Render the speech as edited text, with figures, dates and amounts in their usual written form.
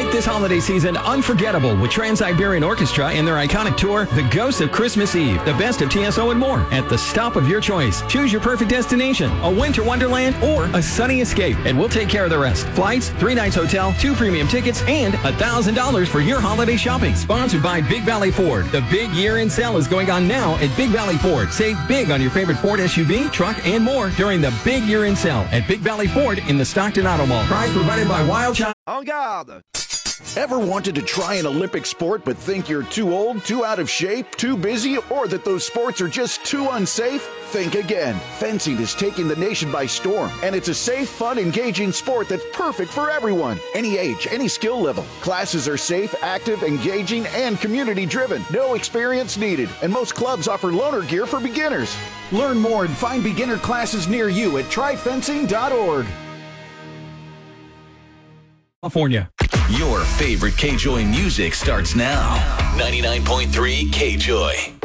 Make this holiday season unforgettable with Trans-Siberian Orchestra and their iconic tour, The Ghosts of Christmas Eve, the best of TSO and more, at the stop of your choice. Choose your perfect destination, a winter wonderland or a sunny escape, and we'll take care of the rest. Flights, 3 nights hotel, 2 premium tickets, and $1,000 for your holiday shopping. Sponsored by Big Valley Ford. The big year-end sale is going on now at Big Valley Ford. Save big on your favorite Ford SUV, truck, and more during the big year-end sale at Big Valley Ford in the Stockton Auto Mall. Prize provided by Wild Child. En garde! Ever wanted to try an Olympic sport but think you're too old, too out of shape, too busy, or that those sports are just too unsafe? Think again. Fencing is taking the nation by storm, and it's a safe, fun, engaging sport that's perfect for everyone. Any age, any skill level. Classes are safe, active, engaging, and community-driven. No experience needed, and most clubs offer loaner gear for beginners. Learn more and find beginner classes near you at tryfencing.org. California. Your favorite KJOY music starts now. 99.3 KJOY.